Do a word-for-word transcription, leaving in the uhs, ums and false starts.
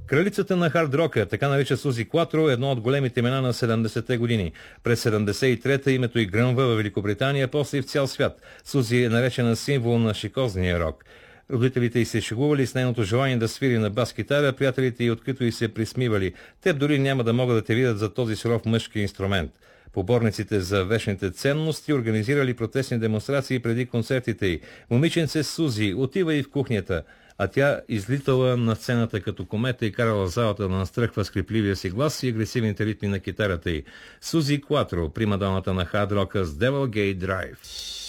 Кралицата на хард-рока, така нарича Сузи Кватро, е едно от големите имена на седемдесетте години. През седемдесет и трета името й гръмва в Великобритания, после и в цял свят. Сузи е наречена символ на шикозния рок. Родителите й се шегували с нейното желание да свири на бас-китара, приятелите й открито й се присмивали. Теб дори няма да могат да те видят за този суров мъжки инструмент. Поборниците за вечните ценности организирали протестни демонстрации преди концертите й. Момиченце Сузи, отива и в кухнята, а тя излитала на сцената като комета и карала залата да настръхва скрипливия си глас и агресивните ритми на китарата й. Сузи Кватро, примадоната на хард-рока с Devil Gate Drive.